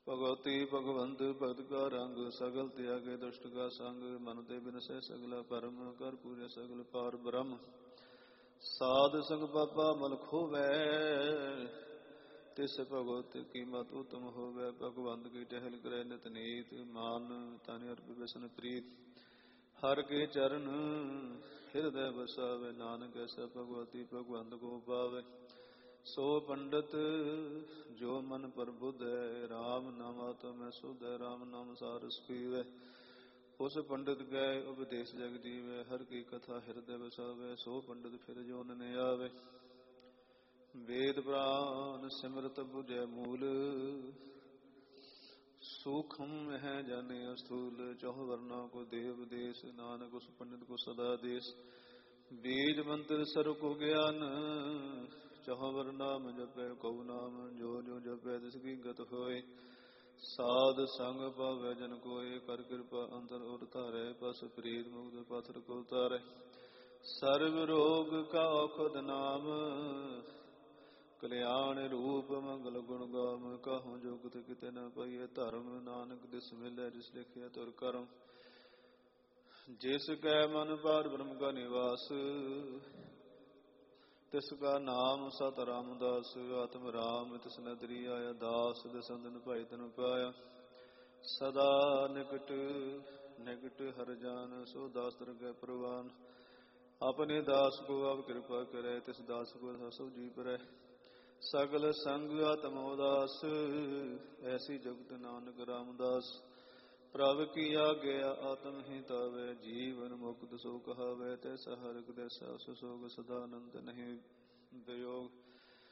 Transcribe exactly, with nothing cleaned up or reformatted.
ਭਗਵਤੀ ਭਗਵੰਤ ਭਗਤ ਕਾ ਰੰਗ, ਸਗਲ ਤਿਆਗੇ ਦੁਸ਼ਟ ਕਾ ਸੰਗ। ਮਨ ਤੇ ਬਿਨਸੈ ਸਗਲਾ ਭਰਮ, ਕਰ ਪੂਰੇ ਸਗਲ ਪਾਰ ਬ੍ਰਹਮ। ਸਾਧ ਸੰਗ ਪਾਪਾ ਮਲ ਖੋਵੈ, ਤਿਸ ਭਗਵਤ ਕੀ ਮਤ ਉਤਮ ਹੋਵੈ। ਭਗਵੰਤ ਕੀ ਟਹਿਲ ਕਰੈ ਨਿਤ ਨੀਤ, ਮਾਨ ਤਨ ਅਰਪ ਬਿਸਨ ਪ੍ਰੀਤ। ਹਰ ਕੇ ਚਰਨ ਹਿਰਦੈ ਵਸਾਵੇ, ਨਾਨਕ ਐਸਾ ਭਗਵਤੀ ਭਗਵੰਤ ਕੋ ਪਾਵੇ। ਸੋ ਪੰਡਤ ਜੋ ਮਨ ਪ੍ਰਬੁੱਧ ਹੈ, ਰਾਮ ਨਾਮ ਆਤਮ ਹੈ ਸੁਧ ਹੈ। ਰਾਮ ਨਾਮ ਸਾਰਸ ਪੀਵੈ, ਉਸ ਪੰਡਿਤ ਗਏ ਉਪਦੇਸ਼ ਜਗ ਜੀਵੈ। ਹਰ ਕੀ ਕਥਾ ਹਿਰਦੈ ਵਸਾਵੇ, ਸੋ ਪੰਡਿਤ ਫਿਰ ਜੋ ਨਨੇ ਆਵੇ। ਵੇਦ ਪ੍ਰਾਨ ਸਿਮਰਤ ਬੁਝੈ ਮੂਲ, ਸੂਖਮ ਹੈ ਜਾਣੇ ਅਸਥੂਲ। ਚਹੁ ਵਰਨਾ ਕੋ ਦੇਵ ਦੇਸ਼, ਨਾਨਕ ਉਸ ਪੰਡਿਤ ਕੋ ਸਦਾ ਦੇਸ਼। ਬੀਜ ਮੰਤਰ ਸਰਬ ਕੋ ਗਿਆਨ, ਚਹੁ ਵਰ ਨਾਮ ਜਪੈ ਕਉ ਨਾਮ। ਜੋ ਜੋ ਜਪੈ ਤਿਸ ਕੀ ਗਤ ਹੋਏ, ਸਾਧ ਸੰਗ ਪਾਵੈ ਜਨ ਕੋਇ। ਕਰ ਕਿਰਪਾ ਅੰਤਰ ਉਰ ਧਾਰੈ, ਪਸ ਪ੍ਰੀਤ ਮੁਕਤ ਪਥਰ ਕੋ ਤਾਰੈ। ਸਰਬ ਰੋਗ ਕਾ ਔਖਦ ਨਾਮ, ਕਲਿਆਣ ਰੂਪ ਮੰਗਲ ਗੁਣ ਗਾਮ। ਕਾਹੂ ਜੁਗਤ ਕਿਤੇ ਨ ਪਾਈਐ ਧਰਮ, ਨਾਨਕ ਦਿਸ ਮਿਲੈ ਜਿਸ ਲਿਖਿਆ ਤੁਰ ਕਰਮ। ਜਿਸ ਕੈ ਮਨ ਪਾਰ ਬ੍ਰਹਮ ਕਾ ਨਿਵਾਸ, ਤਿਸ ਕਾ ਨਾਮ ਸਤ ਰਾਮਦਾਸ। ਆਤਮ ਰਾਮ ਤਿਸ ਨਦਰੀ ਆਇਆ, ਦਾਸ ਦਸੰਦਨ ਭਾਈ ਤਨ ਪਾਇਆ। ਸਦਾ ਨਿਕਟ ਨਿਕਟ ਹਰ ਜਾਨ, ਸੋ ਦਾਸ ਦਰਗਹਿ ਪ੍ਰਵਾਨ। ਆਪਣੇ ਦਾਸ ਕੋ ਆਪ ਕਿਰਪਾ ਕਰੈ, ਤਿਸ ਦਾਸ ਕੋ ਸਭ ਜੀ ਪਰੈ। ਸਗਲ ਸੰਗ ਆਤਮ ਉਦਾਸ, ਐਸੀ ਜੁਗਤ ਨਾਨਕ ਰਾਮਦਾਸ। ਪ੍ਰਭ ਕੀ ਆਗਿਆ ਆਤਮ ਹੀ ਤਾਵੈ, ਜੀਵਨ ਮੁਕਤ ਸੋ ਕਹਾਵੈ। ਤੈਸਾ ਹਰਿ ਕੈ ਤੈਸਾ ਸੋ ਸੋਗ, ਸਦਾ ਅਨੰਤ ਨਹੀਂ ਵਿਯੋਗ।